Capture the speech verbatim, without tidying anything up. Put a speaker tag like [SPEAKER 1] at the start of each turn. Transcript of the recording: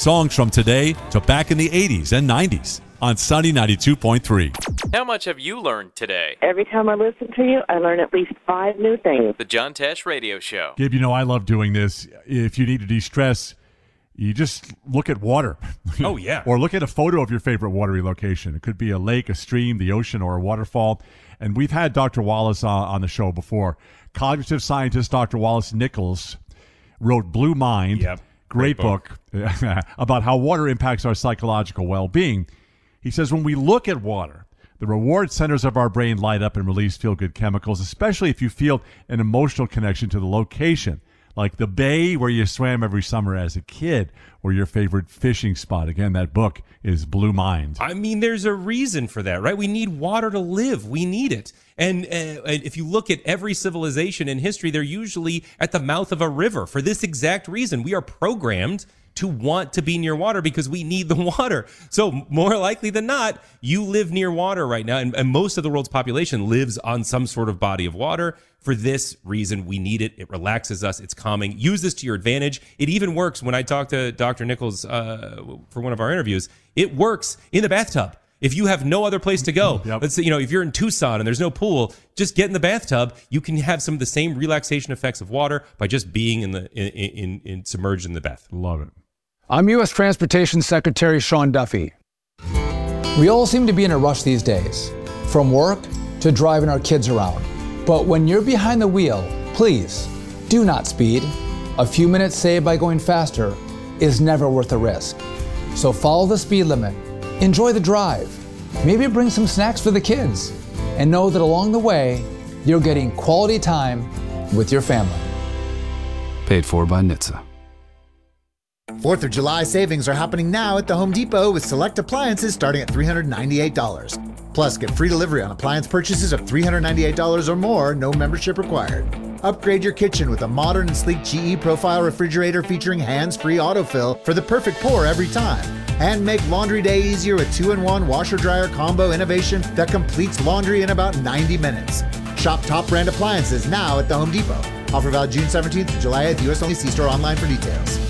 [SPEAKER 1] Songs from today to back in the eighties and nineties on Sunny ninety-two point three.
[SPEAKER 2] How much have you learned today?
[SPEAKER 3] Every time I listen to you, I learn at least five new things.
[SPEAKER 2] The John Tesh Radio Show.
[SPEAKER 1] Gabe, you know I love doing this. If you need to de-stress, you just look at water.
[SPEAKER 4] Oh, yeah.
[SPEAKER 1] Or look at a photo of your favorite watery location. It could be a lake, a stream, the ocean, or a waterfall. And we've had Doctor Wallace uh, on the show before. Cognitive scientist Doctor Wallace Nichols wrote Blue Mind,
[SPEAKER 4] yep.
[SPEAKER 1] great, great book, book about how water impacts our psychological well-being. He says when we look at water, the reward centers of our brain light up and release feel-good chemicals, especially if you feel an emotional connection to the location, like the bay where you swam every summer as a kid, or your favorite fishing spot. Again, that book is Blue Mind.
[SPEAKER 4] I mean, there's a reason for that, right? We need water to live. We need it. And, uh, and if you look at every civilization in history, they're usually at the mouth of a river for this exact reason. We are programmed to want to be near water because we need the water. So more likely than not, you live near water right now. And, and most of the world's population lives on some sort of body of water. For this reason, we need it. It relaxes us. It's calming. Use this to your advantage. It even works when I talked to Doctor Nichols uh, for one of our interviews. It works in the bathtub. If you have no other place to go, yep. let's say, you know, if you're in Tucson and there's no pool, just get in the bathtub. You can have some of the same relaxation effects of water by just being in the in, in, in submerged in the bath.
[SPEAKER 1] Love it.
[SPEAKER 5] I'm U S Transportation Secretary Sean Duffy. We all seem to be in a rush these days, from work to driving our kids around. But when you're behind the wheel, please do not speed. A few minutes saved by going faster is never worth the risk. So follow the speed limit, enjoy the drive, maybe bring some snacks for the kids, and know that along the way, you're getting quality time with your family.
[SPEAKER 6] Paid for by N H T S A.
[SPEAKER 7] fourth of July savings are happening now at the Home Depot with select appliances starting at three hundred ninety-eight dollars. Plus, get free delivery on appliance purchases of three hundred ninety-eight dollars or more, no membership required. Upgrade your kitchen with a modern and sleek G E Profile refrigerator featuring hands-free autofill for the perfect pour every time. And make laundry day easier with two in one washer-dryer combo innovation that completes laundry in about ninety minutes. Shop top brand appliances now at the Home Depot. Offer valid June seventeenth to July eighth, U S only. See store online for details.